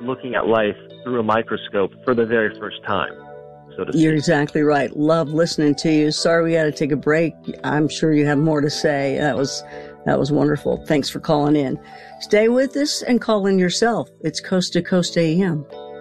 looking at life through a microscope for the very first time, so to speak. You're exactly right. Love listening to you. Sorry we had to take a break. I'm sure you have more to say. That was wonderful. Thanks for calling in. Stay with us and call in yourself. It's Coast to Coast AM.